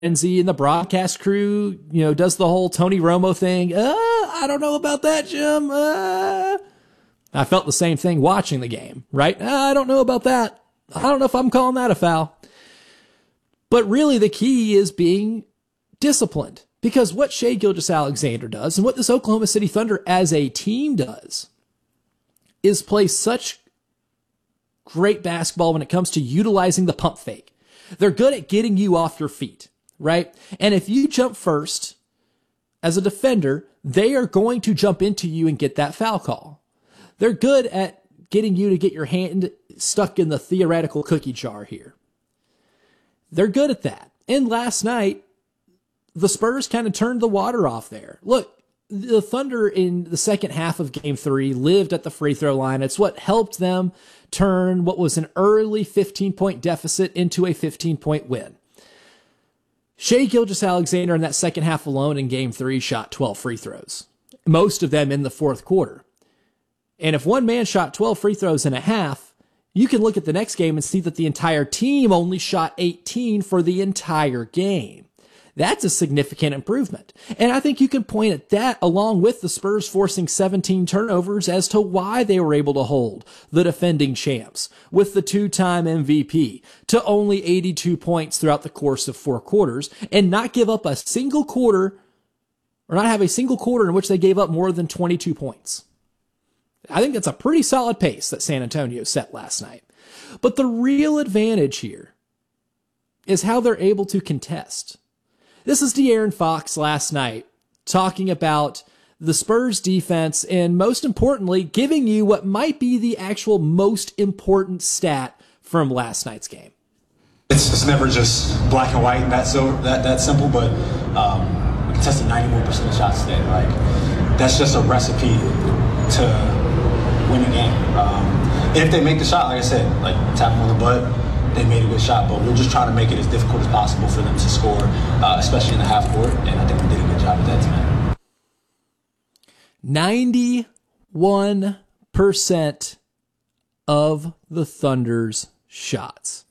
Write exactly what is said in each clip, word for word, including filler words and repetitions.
frenzy, and the broadcast crew, you know, does the whole Tony Romo thing. Uh, I don't know about that, Jim. Uh, I felt the same thing watching the game, right? Uh, I don't know about that. I don't know if I'm calling that a foul. But really the key is being disciplined, because what Shai Gilgeous-Alexander does and what this Oklahoma City Thunder as a team does is play such great basketball when it comes to utilizing the pump fake. They're good at getting you off your feet, right? And if you jump first as a defender, they are going to jump into you and get that foul call. They're good at getting you to get your hand stuck in the theoretical cookie jar here. They're good at that. And last night, the Spurs kind of turned the water off there. Look, the Thunder in the second half of game three lived at the free throw line. It's what helped them turn what was an early fifteen-point deficit into a fifteen-point win. Shai Gilgeous-Alexander in that second half alone in game three shot twelve free throws, most of them in the fourth quarter. And if one man shot twelve free throws in a half, you can look at the next game and see that the entire team only shot eighteen for the entire game. That's a significant improvement. And I think you can point at that along with the Spurs forcing seventeen turnovers as to why they were able to hold the defending champs with the two-time M V P to only eighty-two points throughout the course of four quarters and not give up a single quarter, or not have a single quarter in which they gave up more than twenty-two points. I think that's a pretty solid pace that San Antonio set last night. But the real advantage here is how they're able to contest. This is De'Aaron Fox last night talking about the Spurs defense and, most importantly, giving you what might be the actual most important stat from last night's game. It's, it's never just black and white, that so that that simple, but um, we contested ninety-one percent of shots today. Like, that's just a recipe to win a game. Um, and if they make the shot, like I said, like tap them on the butt, they made a good shot, but we're just trying to make it as difficult as possible for them to score, uh, especially in the half court, and I think we did a good job of that tonight. ninety-one percent of the Thunder's shots.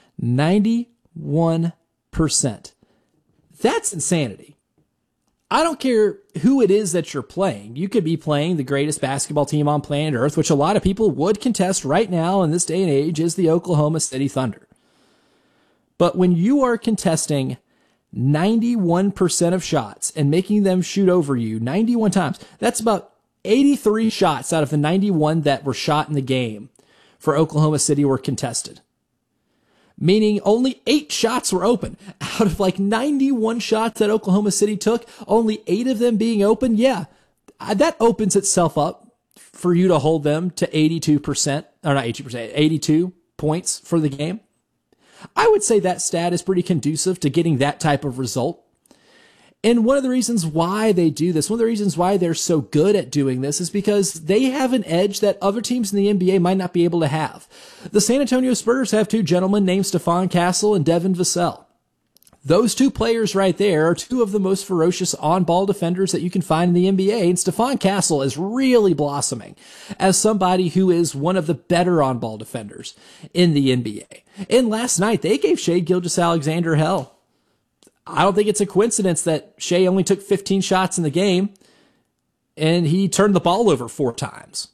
ninety-one percent. That's insanity. I don't care who it is that you're playing. You could be playing the greatest basketball team on planet Earth, which a lot of people would contest right now in this day and age is the Oklahoma City Thunder. But when you are contesting ninety-one percent of shots and making them shoot over you ninety-one times, that's about eighty-three shots out of the ninety-one that were shot in the game for Oklahoma City were contested. Meaning only eight shots were open. Out of like ninety-one shots that Oklahoma City took, only eight of them being open, yeah, that opens itself up for you to hold them to eighty-two percent, or not eighty percent, eighty-two points for the game. I would say that stat is pretty conducive to getting that type of result. And one of the reasons why they do this, one of the reasons why they're so good at doing this is because they have an edge that other teams in the N B A might not be able to have. The San Antonio Spurs have two gentlemen named Stephon Castle and Devin Vassell. Those two players right there are two of the most ferocious on-ball defenders that you can find in the N B A, and Stephon Castle is really blossoming as somebody who is one of the better on-ball defenders in the N B A. And last night, they gave Shai Gilgeous-Alexander hell. I don't think it's a coincidence that Shai only took fifteen shots in the game and he turned the ball over four times.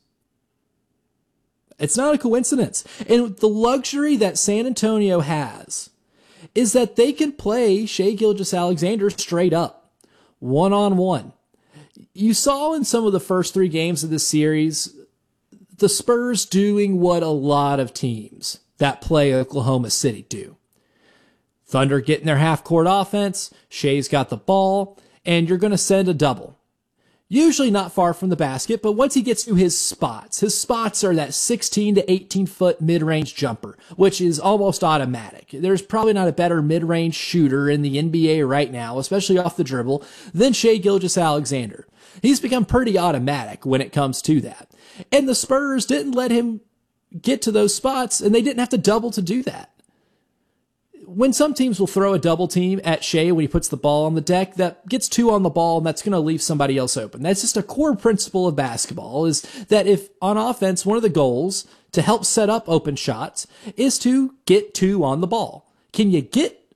It's not a coincidence. And the luxury that San Antonio has is that they can play Shai Gilgeous-Alexander straight up, one-on-one. You saw in some of the first three games of this series, the Spurs doing what a lot of teams that play Oklahoma City do. Thunder getting their half-court offense, Shai's got the ball, and you're going to send a double. Usually not far from the basket, but once he gets to his spots, his spots are that sixteen to eighteen foot mid-range jumper, which is almost automatic. There's probably not a better mid-range shooter in the N B A right now, especially off the dribble, than Shai Gilgeous-Alexander. He's become pretty automatic when it comes to that. And the Spurs didn't let him get to those spots, and they didn't have to double to do that. When some teams will throw a double team at Shai when he puts the ball on the deck, that gets two on the ball and that's going to leave somebody else open. That's just a core principle of basketball, is that if on offense, one of the goals to help set up open shots is to get two on the ball. Can you get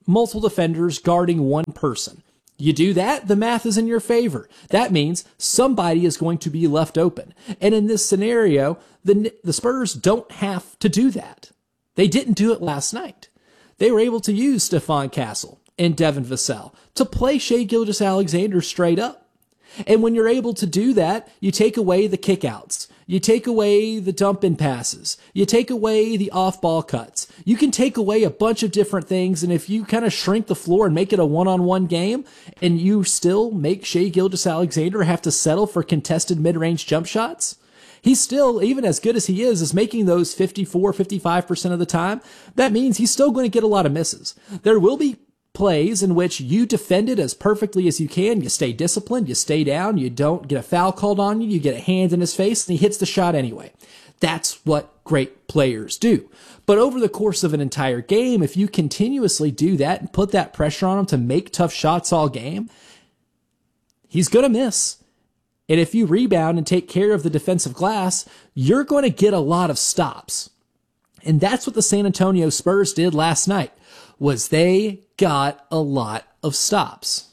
multiple defenders guarding one person. You do that, the math is in your favor. That means somebody is going to be left open. And in this scenario, the, the Spurs don't have to do that. They didn't do it last night. They were able to use Stephon Castle and Devin Vassell to play Shai Gilgeous-Alexander straight up. And when you're able to do that, you take away the kickouts. You take away the dump-in passes. You take away the off-ball cuts. You can take away a bunch of different things, and if you kind of shrink the floor and make it a one-on-one game, and you still make Shai Gilgeous-Alexander have to settle for contested mid-range jump shots, he's still, even as good as he is, is making those fifty-four, fifty-five percent of the time. That means he's still going to get a lot of misses. There will be plays in which you defend it as perfectly as you can. You stay disciplined, you stay down, you don't get a foul called on you, you get a hand in his face, and he hits the shot anyway. That's what great players do. But over the course of an entire game, if you continuously do that and put that pressure on him to make tough shots all game, he's going to miss. And if you rebound and take care of the defensive glass, you're going to get a lot of stops. And that's what the San Antonio Spurs did last night, was they got a lot of stops.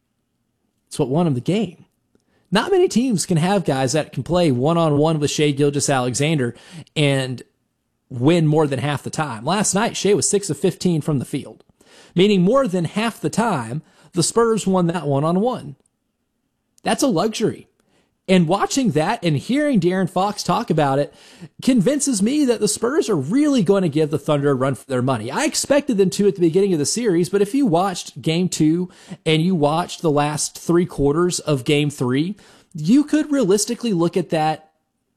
It's what won them the game. Not many teams can have guys that can play one-on-one with Shai Gilgeous-Alexander and win more than half the time. Last night, Shai was six of fifteen from the field, meaning more than half the time, the Spurs won that one-on-one. That's a luxury. And watching that and hearing De'Aaron Fox talk about it convinces me that the Spurs are really going to give the Thunder a run for their money. I expected them to at the beginning of the series, but if you watched game two and you watched the last three quarters of game three, you could realistically look at that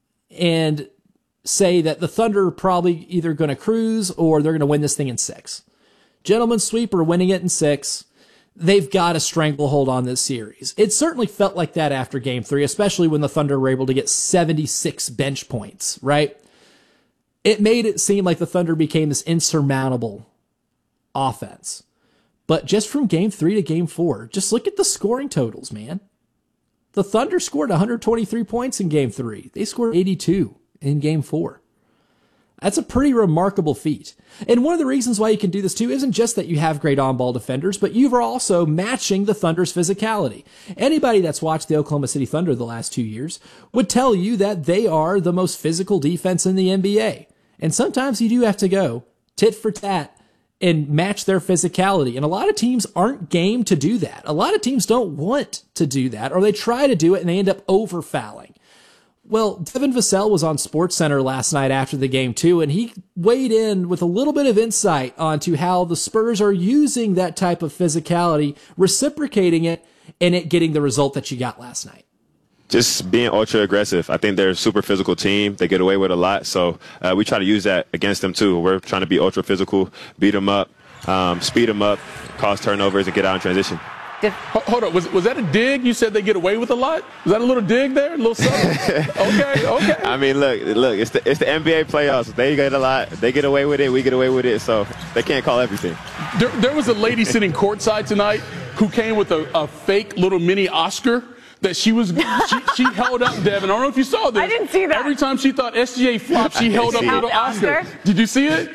and say that the Thunder are probably either going to cruise or they're going to win this thing in six. Gentlemen's sweep or winning it in six. They've got a stranglehold on this series. It certainly felt like that after game three, especially when the Thunder were able to get seventy-six bench points, right? It made it seem like the Thunder became this insurmountable offense. But just from game three to game four, just look at the scoring totals, man. The Thunder scored one hundred twenty-three points in game three. They scored eighty-two in game four. That's a pretty remarkable feat. And one of the reasons why you can do this too isn't just that you have great on-ball defenders, but you are also matching the Thunder's physicality. Anybody that's watched the Oklahoma City Thunder the last two years would tell you that they are the most physical defense in the N B A. And sometimes you do have to go tit for tat and match their physicality. And a lot of teams aren't game to do that. A lot of teams don't want to do that, or they try to do it and they end up over-fouling. Well, Devin Vassell was on SportsCenter last night after the game too, and he weighed in with a little bit of insight onto how the Spurs are using that type of physicality, reciprocating it, and it getting the result that you got last night. Just being ultra aggressive. I think they're a super physical team. They get away with a lot, so uh, we try to use that against them too. We're trying to be ultra physical, beat them up, um, speed them up, cause turnovers, and get out in transition. Hold on, was was that a dig? You said they get away with a lot? Was that a little dig there? A little something? Okay, okay. I mean, look, look, it's the it's the N B A playoffs. They get a lot. They get away with it. We get away with it. So they can't call everything. There, there was a lady sitting courtside tonight who came with a, a fake little mini Oscar that she was she, she held up, Devin. I don't know if you saw this. I didn't see that. Every time she thought S G A flopped, she held up a little Oscar. Oscar. Did you see it?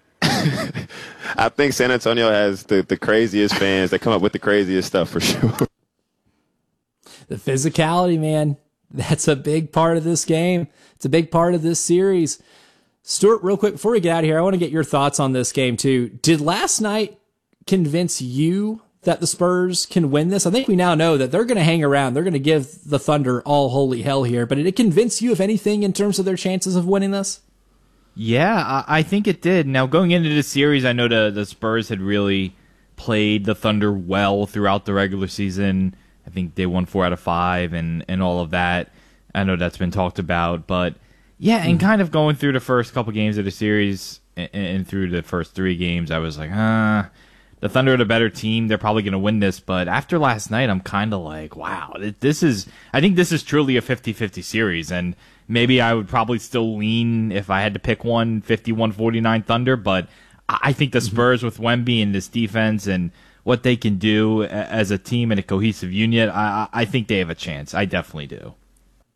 I think San Antonio has the, the craziest fans. They come up with the craziest stuff for sure. The physicality, man, that's a big part of this game. It's a big part of this series. Stuart, real quick, before we get out of here, I want to get your thoughts on this game too. Did last night convince you that the Spurs can win this? I think we now know that they're going to hang around. They're going to give the Thunder all holy hell here. But did it convince you of anything in terms of their chances of winning this? Yeah, I think it did. Now, going into this series, I know the, the Spurs had really played the Thunder well throughout the regular season. I think they won four out of five and, and all of that. I know that's been talked about. But, yeah, and kind of going through the first couple games of the series and, and through the first three games, I was like, ah, the Thunder are the better team. They're probably going to win this. But after last night, I'm kind of like, wow, this is, I think this is truly a fifty-fifty series. And maybe I would probably still lean, if I had to pick one, fifty-one forty-nine Thunder, but I think the Spurs with Wemby and this defense and what they can do as a team and a cohesive unit, I, I think they have a chance. I definitely do.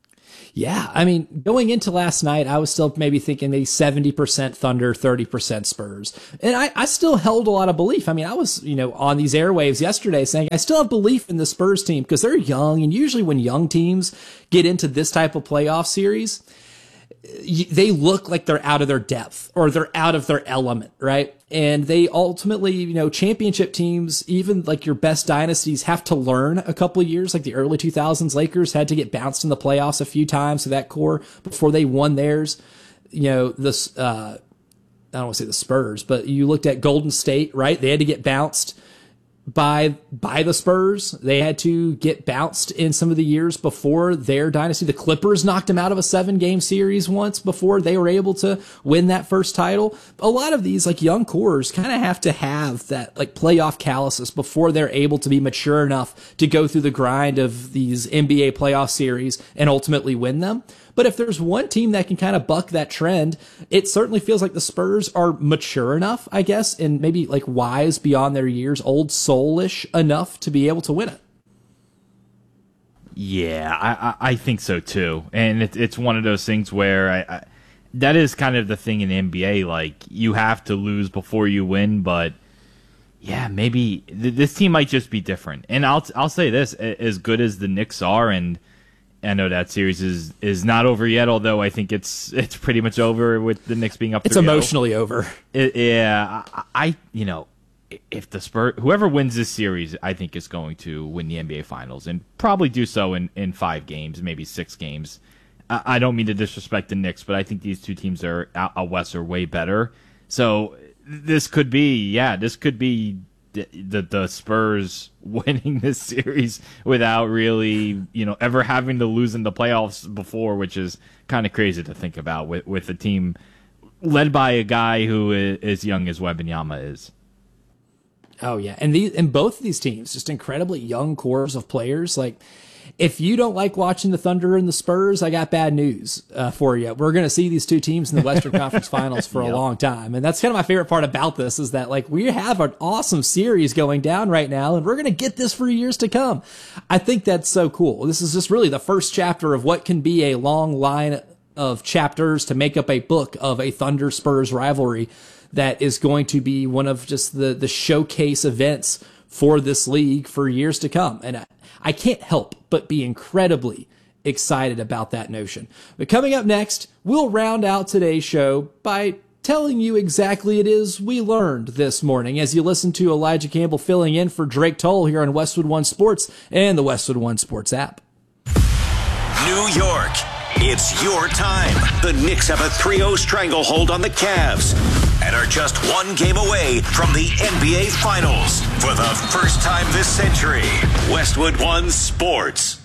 Yeah, I mean, going into last night, I was still maybe thinking maybe seventy percent Thunder, thirty percent Spurs. And I, I still held a lot of belief. I mean, I was, you know, on these airwaves yesterday saying I still have belief in the Spurs team because they're young. And usually when young teams get into this type of playoff series, they look like they're out of their depth or they're out of their element, right? And they ultimately, you know, championship teams, even like your best dynasties, have to learn a couple of years. Like the early two thousands Lakers had to get bounced in the playoffs a few times to that core before they won theirs. You know, this, uh, I don't want to say the Spurs, but you looked at Golden State, right? They had to get bounced by by the Spurs. They had to get bounced in some of the years before their dynasty. The Clippers knocked them out of a seven game series once before they were able to win that first title. A lot of these like young cores kind of have to have that like playoff calluses before they're able to be mature enough to go through the grind of these N B A playoff series and ultimately win them. But if there's one team that can kind of buck that trend, it certainly feels like the Spurs are mature enough, I guess, and maybe like wise beyond their years, old soulish enough to be able to win it. Yeah, I, I think so too. And it, it's one of those things where I, I, that is kind of the thing in the N B A. Like, you have to lose before you win, but yeah, maybe th- this team might just be different. And I'll I'll say this, as good as the Knicks are, and I know that series is, is not over yet, although I think it's it's pretty much over with the Knicks being up It's three oh. emotionally over. It, yeah, I, I you know, if the Spurs, whoever wins this series, I think is going to win the N B A Finals and probably do so in, in five games, maybe six games. I, I don't mean to disrespect the Knicks, but I think these two teams are out west are way better. So this could be, yeah, this could be the, the the Spurs winning this series without really, you know, ever having to lose in the playoffs before, which is kind of crazy to think about with with a team led by a guy who is as young as Wembanyama is. Oh yeah, and these and both of these teams, just incredibly young cores of players. Like, if you don't like watching the Thunder and the Spurs, I got bad news uh, for you. We're going to see these two teams in the Western Conference Finals for yep. a long time. And that's kind of my favorite part about this is that, like, we have an awesome series going down right now, and we're going to get this for years to come. I think that's so cool. This is just really the first chapter of what can be a long line of chapters to make up a book of a Thunder Spurs rivalry that is going to be one of just the, the showcase events for this league for years to come. And I, I can't help but be incredibly excited about that notion. But coming up next, we'll round out today's show by telling you exactly it is we learned this morning as you listen to Elijah Campbell filling in for Drake Toll here on Westwood One Sports and the Westwood One Sports app. New York, it's your time. The Knicks have a three oh stranglehold on the Cavs and are just one game away from the N B A Finals for the first time this century. Westwood One Sports.